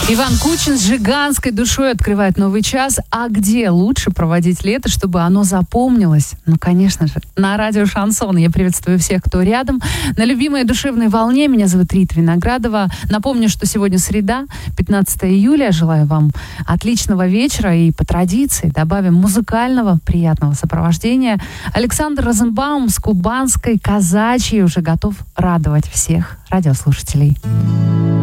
Иван Кучин с жиганской душой открывает новый час. А где лучше проводить лето, чтобы оно запомнилось? Ну, конечно же, на радио «Шансон». Я приветствую всех, кто рядом. На любимой душевной волне. Меня зовут Рита Виноградова. Напомню, что сегодня среда, 15 июля. Желаю вам отличного вечера. И по традиции добавим музыкального приятного сопровождения. Александр Розенбаум с кубанской казачьей уже готов радовать всех радиослушателей.